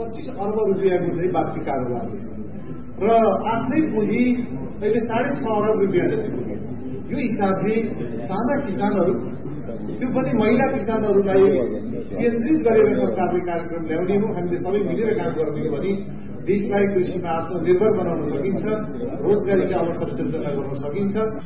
25 अर्ब रुपियाँको चाहिँ वार्षिक कारोबार हुँदैछ र आफ्नै पुँजी अहिले 6.5 अरब रुपियाँ जति पुगेछ। यो हिसाबले साना किसानहरू, त्यो पनि महिला किसानहरूलाई केन्द्रित गरेर सरकारले कार्यक्रम ल्याउने हो। हामीले सबै मिलेर काम गर्ने हो भने देशलाई कृषिमा आत्मनिर्भर बनाउन सकिन्छ, रोजगारीका अवसर सृजना गर्न सकिन्छ।